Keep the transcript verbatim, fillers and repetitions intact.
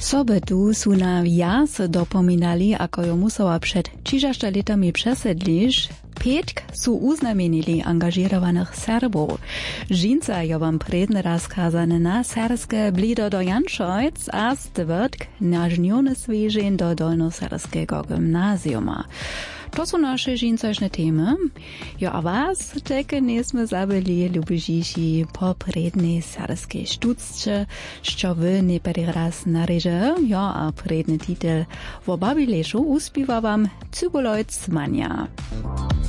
Sobotu su na wjaz dopominali, ako jo musela před čižašta letami přesedliš, Petk su uznamenili angažirovaných Serbov. Žinca jo vam predne razkazane na serske blido do Janšojc a stvrtk na žnjone svežen do dolnoserskego gymnazjuma. To su naše žincočne teme. Jo, a vas teke nesme zabili, ljubižiši, po prednej serskej štucče, što vy ne peri raz nareže, jo, a predny titel vo babilešu uspiva vam Cybolojc Manja.